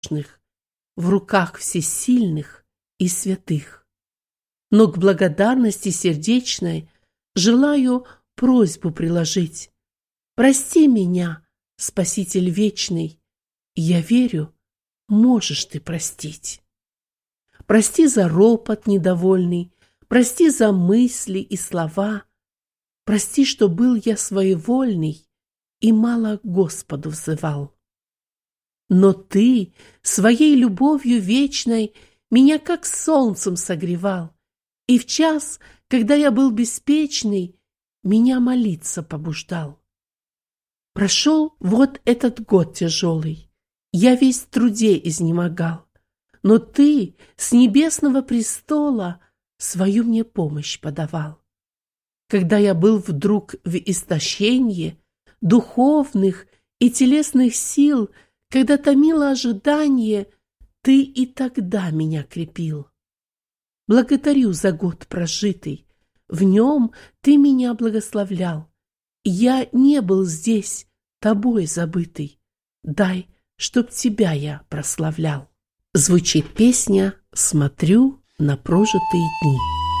в руках всесильных и святых. Но к благодарности сердечной желаю просьбу приложить. Прости меня, Спаситель вечный, я верю, можешь ты простить. Прости за ропот недовольный, прости за мысли и слова, прости, что был я своевольный и мало к Господу взывал. Но ты своей любовью вечной меня как солнцем согревал, и в час, когда я был беспечный, меня молиться побуждал. Прошел вот этот год тяжелый, я весь в труде изнемогал, но ты с небесного престола свою мне помощь подавал. Когда я был вдруг в истощении духовных и телесных сил, когда томило ожидание, ты и тогда меня крепил. Благодарю за год прожитый, в нем ты меня благословлял. Я не был здесь, тобой забытый, дай, чтоб тебя я прославлял. Звучит песня «Смотрю на прожитые дни».